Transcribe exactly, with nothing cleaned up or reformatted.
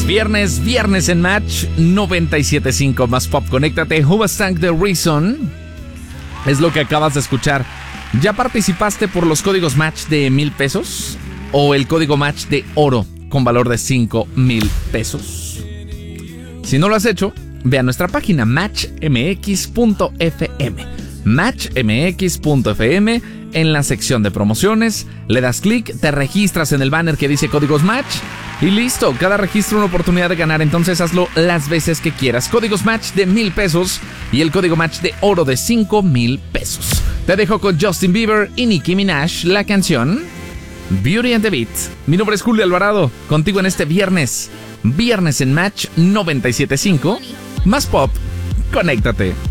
Viernes, viernes en Match noventa y siete punto cinco más pop. Conéctate. Hoobastank The Reason es lo que acabas de escuchar. ¿Ya participaste por los códigos Match de mil pesos? ¿O el código Match de oro con valor de cinco mil pesos? Si no lo has hecho, ve a nuestra página match m x punto f m. match m x punto f m. En la sección de promociones, le das clic, te registras en el banner que dice códigos Match y listo. Cada registro una oportunidad de ganar, entonces hazlo las veces que quieras. Códigos Match de mil pesos y el código Match de oro de cinco mil pesos. Te dejo con Justin Bieber y Nicki Minaj la canción Beauty and the Beat. Mi nombre es Julio Alvarado, contigo en este viernes. Viernes en Match noventa y siete punto cinco. Más pop, conéctate.